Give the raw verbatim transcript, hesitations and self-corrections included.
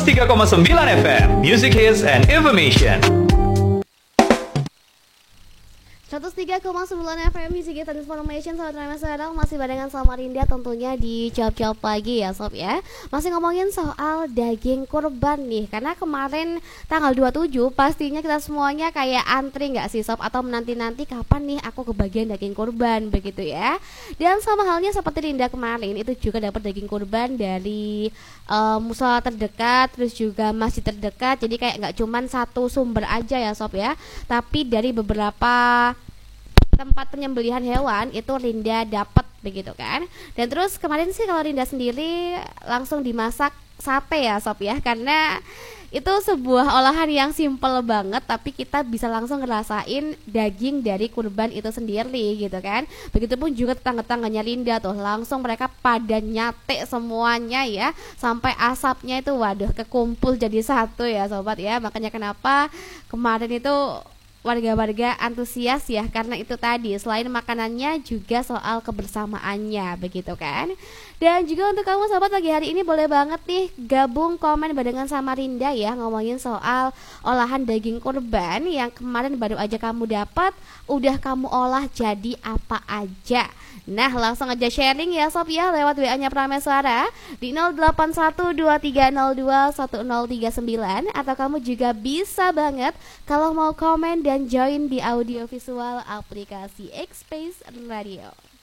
seratus tiga koma sembilan F M, Music Hits and Information. seratus tiga koma sembilan F M Music Hits and Information. Sobat Rema sekarang masih barengan sama Rinda tentunya di Cuap-Cuap Pagi ya Sob ya. Masih ngomongin soal daging kurban nih. Karena kemarin tanggal dua puluh tujuh pastinya kita semuanya kayak antri gak sih Sob, atau menanti-nanti kapan nih aku kebagian daging kurban begitu ya. Dan sama halnya seperti Rinda kemarin, itu juga dapat daging kurban dari uh, musola terdekat, terus juga masjid terdekat. Jadi kayak gak cuman satu sumber aja ya Sob ya, tapi dari beberapa tempat penyembelihan hewan itu Rinda dapat begitu kan. Dan terus kemarin sih kalau Rinda sendiri langsung dimasak sate ya Sob ya, karena itu sebuah olahan yang simple banget tapi kita bisa langsung ngerasain daging dari kurban itu sendiri gitu kan. Begitupun juga tetangga-tetangganya Rinda tuh, langsung mereka pada nyate semuanya ya, sampai asapnya itu waduh kekumpul jadi satu ya sobat ya. Makanya kenapa kemarin itu warga-warga antusias ya, karena itu tadi selain makanannya juga soal kebersamaannya begitu kan. Dan juga untuk kamu sobat pagi hari ini boleh banget nih gabung komen barengan sama Rinda ya, ngomongin soal olahan daging kurban yang kemarin baru aja kamu dapat, udah kamu olah jadi apa aja. Nah langsung aja sharing ya sob ya lewat W A-nya Prameswara di nol delapan satu dua tiga nol dua satu nol tiga sembilan, atau kamu juga bisa banget kalau mau komen dan join di audio visual aplikasi X Space Radio.